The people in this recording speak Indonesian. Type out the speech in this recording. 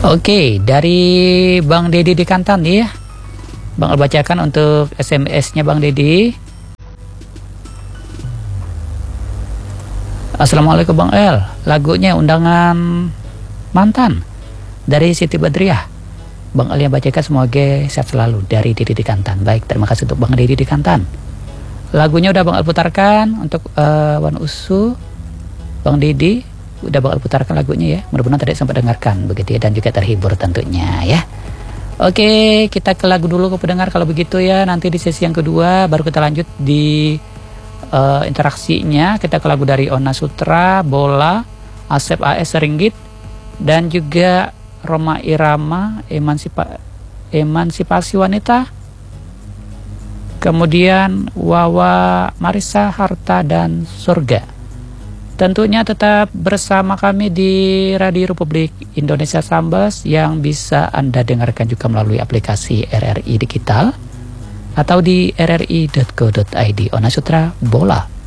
Oke, dari Bang Dedi di Kantan ya. Bang El bacakan untuk SMS-nya Bang Dedi. Assalamualaikum Bang El. Lagunya Undangan Mantan dari Siti Badriah. Bang El yang bacakan, semoga sehat selalu dari Dedi di Kantan. Baik, terima kasih untuk Bang Dedi di Kantan. Lagunya udah Bang El putarkan untuk Wan Usu. Bang Dedi udah bakal putarkan lagunya ya, mudah-mudahan tadi sempat dengarkan begitu ya, dan juga terhibur tentunya ya. Oke, kita ke lagu dulu ke pendengar kalau begitu ya. Nanti di sesi yang kedua baru kita lanjut di interaksinya. Kita ke lagu dari Ona Sutra, Bola, Asep AS Ringgit, dan juga Roma Irama, Emansipasi Wanita, kemudian Wawa Marisa, Harta dan Surga. Tentunya tetap bersama kami di Radio Republik Indonesia Sambas yang bisa Anda dengarkan juga melalui aplikasi RRI Digital atau di rri.co.id. Ona Sutra, Bola.